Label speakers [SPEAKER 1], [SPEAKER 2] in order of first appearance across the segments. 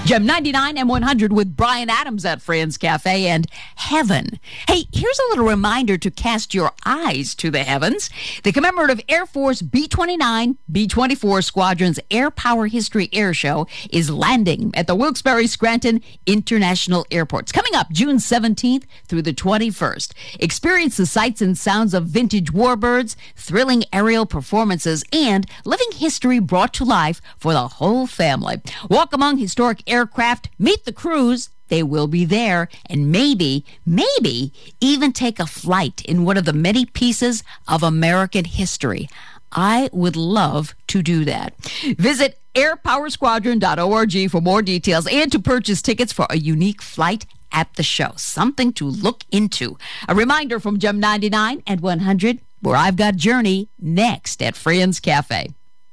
[SPEAKER 1] Gem 99 and 100 with Brian Adams at Friends Cafe and Heaven. Hey, here's a little reminder to cast your eyes to the heavens. The commemorative Air Force B-29, B-24 Squadron's Air Power History Air Show is landing at the Wilkes-Barre-Scranton International Airport. It's coming up June 17th through the 21st. Experience the sights and sounds of vintage warbirds, thrilling aerial performances, and living history brought to life for the whole family. Walk among historic aircraft, meet the crews. They will be there, and maybe even take a flight in one of the many pieces of American history. I would love to do that. Visit airpowersquadron.org for more details and to purchase tickets for a unique flight at the show. Something to look into. A reminder from Gem 99 and 100, where I've got Journey next at Friends Cafe.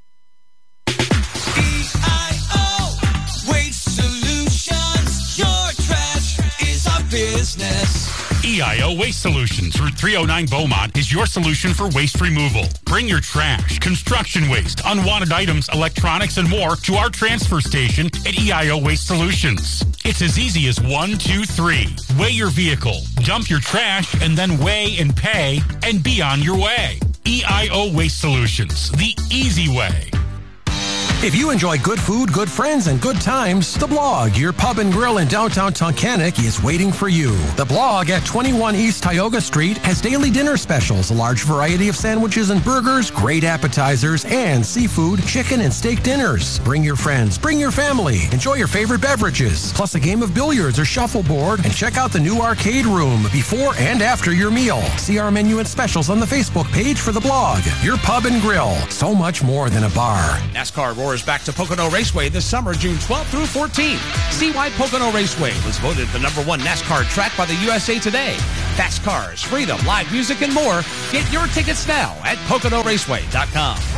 [SPEAKER 2] Business. EIO Waste Solutions, Route 309 Beaumont, is your solution for waste removal. Bring your trash, construction waste, unwanted items, electronics, and more to our transfer station at EIO Waste Solutions. It's as easy as 1, 2, 3. Weigh your vehicle, dump your trash, and then weigh and pay, and be on your way. EIO Waste Solutions, the easy way.
[SPEAKER 3] If you enjoy good food, good friends, and good times, The Blog, your pub and grill in downtown Tunkhannock, is waiting for you. The Blog at 21 East Tioga Street has daily dinner specials, a large variety of sandwiches and burgers, great appetizers, and seafood, chicken, and steak dinners. Bring your friends, bring your family, enjoy your favorite beverages, plus a game of billiards or shuffleboard, and check out the new arcade room before and after your meal. See our menu and specials on the Facebook page for The Blog, your pub and grill. So much more than a bar.
[SPEAKER 4] NASCAR roars back to Pocono Raceway this summer, June 12th through 14th. See why Pocono Raceway was voted the #1 NASCAR track by the USA Today. Fast cars, freedom, live music, and more. Get your tickets now at PoconoRaceway.com.